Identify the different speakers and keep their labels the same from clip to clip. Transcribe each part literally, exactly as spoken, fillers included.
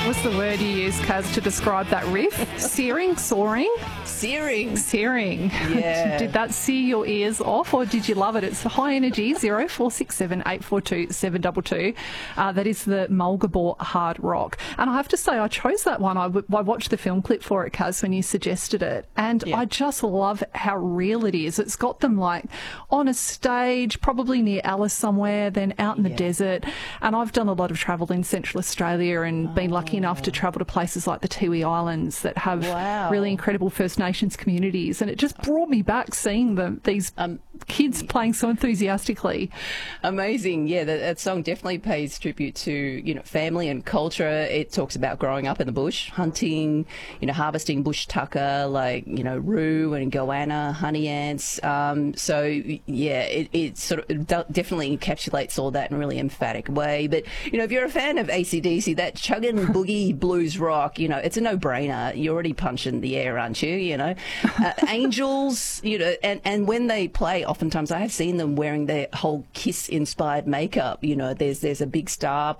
Speaker 1: was the word you used, Kaz, to describe that riff? Searing? Soaring?
Speaker 2: Searing.
Speaker 1: Searing.
Speaker 2: Yeah.
Speaker 1: Did that sear your ears off, or did you love it? It's high energy, zero four six seven eight four two seven two two. Uh, that is the Mulgabor Hard Rock. And I have to say, I chose that one. I, w- I watched the film clip for it, Kaz, when you suggested it. And
Speaker 2: Yeah.
Speaker 1: I just love how real it is. It's got them like on a stage, probably near Alice somewhere, then out in the
Speaker 2: Yeah.
Speaker 1: desert. And I've done a lot of travel in Central Australia and been lucky enough to travel to places like the Tiwi Islands that have
Speaker 2: Wow.
Speaker 1: really incredible First Nations communities. And it just brought me back seeing them, these
Speaker 2: Um,
Speaker 1: kids playing so enthusiastically.
Speaker 2: Amazing. Yeah, that, that song definitely pays tribute to, you know, family and culture. It talks about growing up in the bush, hunting, you know, harvesting bush tucker, like, you know, roo and goanna, honey ants. Um, so, yeah, it, it sort of it definitely encapsulates all that in a really emphatic way. But, you know, if you're a fan of A C D C, that chugging boogie blues rock, you know, it's a no-brainer. You're already punching the air, aren't you? You know, uh, Angels, you know, and, and when they play, oftentimes I have seen them wearing their whole Kiss-inspired makeup. You know, there's there's a big star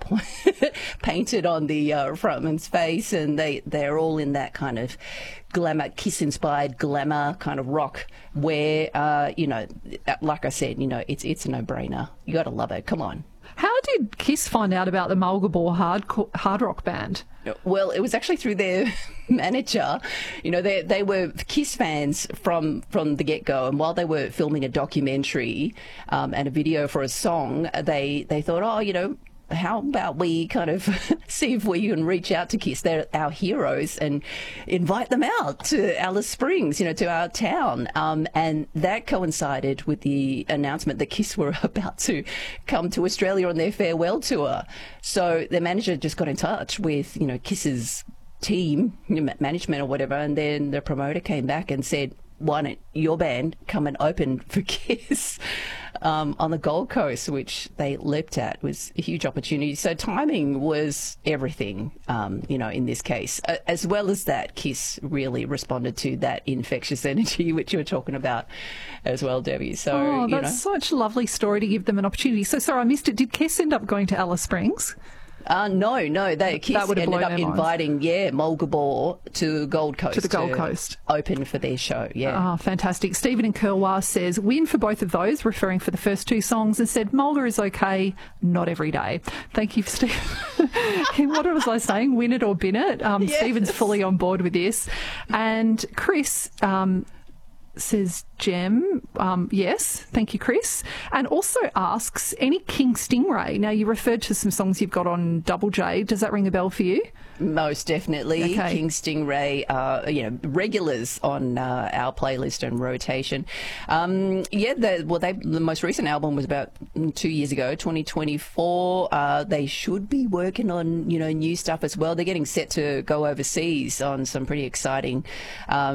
Speaker 2: painted on the uh, frontman's face, and they they're all in that kind of glamour, Kiss-inspired glamour kind of rock. Where uh, you know, like I said, you know, it's it's a no-brainer. You got to love it. Come on.
Speaker 1: How did Kiss find out about the Mulgabor hard, hard rock band?
Speaker 2: Well, it was actually through their manager. You know, they they were Kiss fans from, from the get-go, and while they were filming a documentary um, and a video for a song, they, they thought, oh, you know, how about we kind of see if we can reach out to Kiss, they're our heroes, and invite them out to Alice Springs, you know, to our town. Um, and that coincided with the announcement that Kiss were about to come to Australia on their farewell tour. So their manager just got in touch with, you know, Kiss's team, you know, management or whatever, and then the promoter came back and said, why don't your band come and open for Kiss um, on the Gold Coast, which they leapt at. It was a huge opportunity. So timing was everything, um, you know, in this case. Uh, as well as that, Kiss really responded to that infectious energy, which you were talking about as well, Debbie. So,
Speaker 1: Oh,
Speaker 2: you
Speaker 1: that's
Speaker 2: know.
Speaker 1: such a lovely story to give them an opportunity. So, sorry, I missed it. Did Kiss end up going to Alice Springs?
Speaker 2: Uh, no, no. They Kiss
Speaker 1: That would have
Speaker 2: ended
Speaker 1: blown
Speaker 2: up
Speaker 1: their minds.
Speaker 2: inviting, yeah, Mulgabor to Gold Coast.
Speaker 1: To the Gold Coast.
Speaker 2: Open for their show, yeah.
Speaker 1: Oh, fantastic. Stephen in Curlwa says, win for both of those, referring for the first two songs, and said, Mulga is okay, not every day. Thank you, Steve. What was I saying? Win it or bin it? Um,
Speaker 2: Yes.
Speaker 1: Stephen's fully on board with this. And Chris... Um, says Jem, um, yes, thank you, Chris, and also asks, any King Stingray? Now, you referred to some songs you've got on Double J. Does that ring a bell for you?
Speaker 2: Most definitely.
Speaker 1: Okay.
Speaker 2: King Stingray, uh, you know, regulars on uh, our playlist and rotation. Um, yeah, the, well, they, the most recent album was about two years ago, twenty twenty-four. Uh, they should be working on, you know, new stuff as well. They're getting set to go overseas on some pretty exciting um,